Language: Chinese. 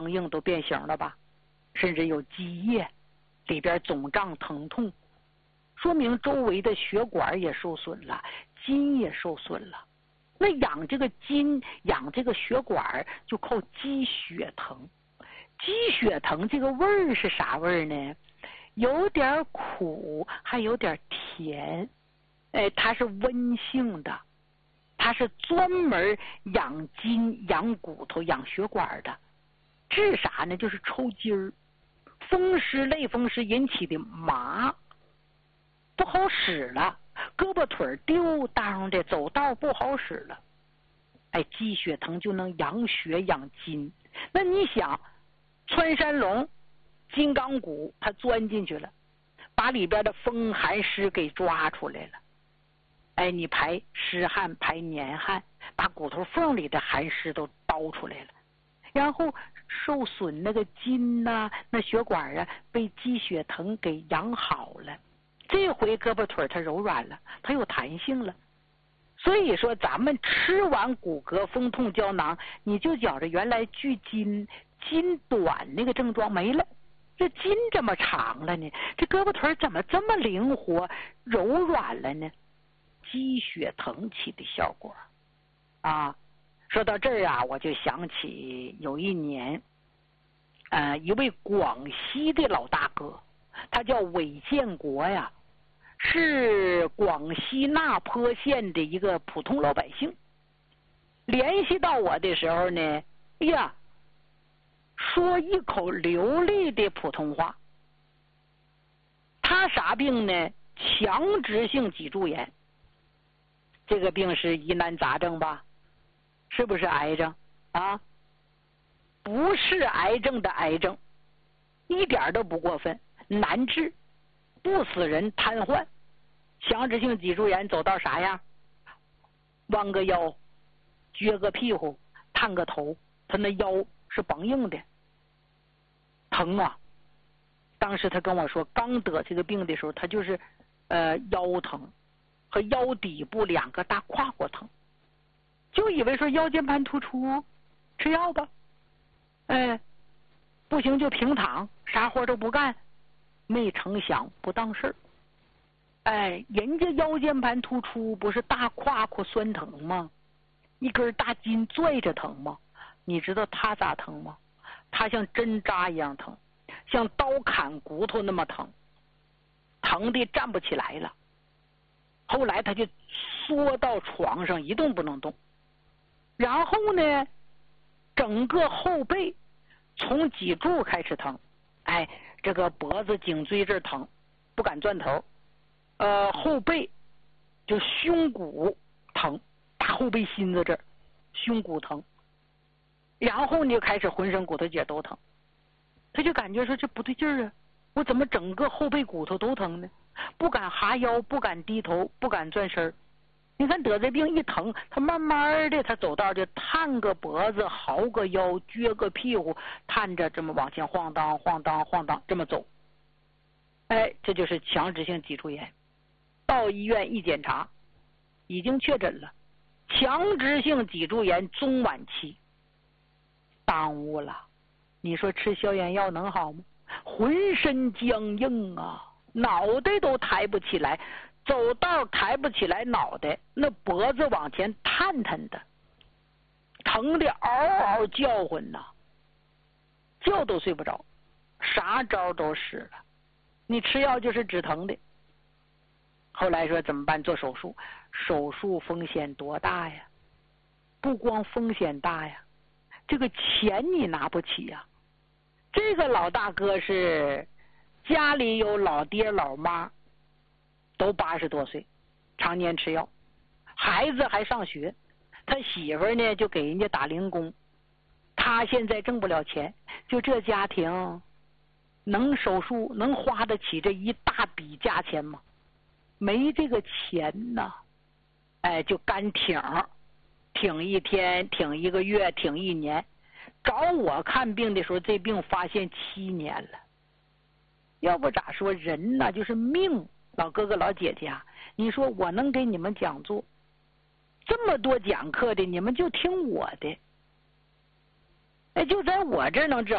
僵硬都变形了吧，甚至有积液，里边肿胀疼痛，说明周围的血管也受损了，筋也受损了。那养这个筋，养这个血管就靠积血藤。积血藤这个味儿是啥味儿呢？有点苦，还有点甜。它是温性的，它是专门养筋、养骨头、养血管的。治啥呢？就是抽筋儿、风湿、类风湿引起的麻，不好使了，胳膊腿丢当的，走道不好使了。积血藤就能养血养筋。那你想，穿山龙、金刚骨，它钻进去了，把里边的风寒湿给抓出来了。你排湿汗、排黏汗，把骨头缝里的寒湿都叨出来了。然后受损那个筋呐、那血管啊，被积血藤给养好了。这回胳膊腿它柔软了，它有弹性了。所以说咱们吃完骨骼风痛胶囊，你就觉着原来聚筋筋短那个症状没了，这筋这么长了呢，这胳膊腿怎么这么灵活柔软了呢？积血藤起的效果啊。说到这儿啊，我就想起有一年一位广西的老大哥，他叫韦建国呀，是广西那坡县的一个普通老百姓。联系到我的时候呢，说一口流利的普通话。他啥病呢？强直性脊柱炎。这个病是疑难杂症吧？是不是癌症啊？不是癌症的癌症，一点都不过分，难治，不死人，瘫痪。强直性脊柱炎走到啥样？弯个腰，撅个屁股，探个头，他那腰是梆硬的，疼啊！当时他跟我说，刚得这个病的时候，他就是腰疼和腰底部两个大胯骨疼，就以为说腰间盘突出，吃药吧。不行就平躺，啥活都不干，没成想不当事儿。人家腰间盘突出不是大胯骨酸疼吗？一根大筋拽着疼吗？你知道他咋疼吗？他像针扎一样疼，像刀砍骨头那么疼，疼的站不起来了。后来他就缩到床上一动不能动，然后呢，整个后背从脊柱开始疼，这个脖子颈椎这儿疼，不敢转头，后背就胸骨疼，大后背心子这儿胸骨疼，然后呢就开始浑身骨头节都疼。他就感觉说这不对劲儿啊，我怎么整个后背骨头都疼呢？不敢哈腰，不敢低头，不敢转身。你看得这病一疼，他慢慢的他走道就探个脖子，嚎个腰，撅个屁股，探着这么往前晃荡晃荡晃荡这么走。这就是强直性脊柱炎。到医院一检查，已经确诊了强直性脊柱炎中晚期，耽误了。你说吃消炎药能好吗？浑身僵硬啊，脑袋都抬不起来，走道抬不起来脑袋，那脖子往前探探的，疼的嗷嗷叫唤呐，觉都睡不着，啥招都使了，你吃药就是止疼的。后来说怎么办？做手术。手术风险多大呀？不光风险大呀，这个钱你拿不起呀。这个老大哥是家里有老爹老妈，都80多岁，常年吃药，孩子还上学，他媳妇呢就给人家打零工，他现在挣不了钱，就这家庭能手术能花得起这一大笔价钱吗？没这个钱呐。就干挺一天，挺一个月，挺1年。找我看病的时候，这病发现7年了。要不咋说人呢就是命。老哥哥老姐姐啊，你说我能给你们讲座这么多讲课的，你们就听我的，就在我这儿能治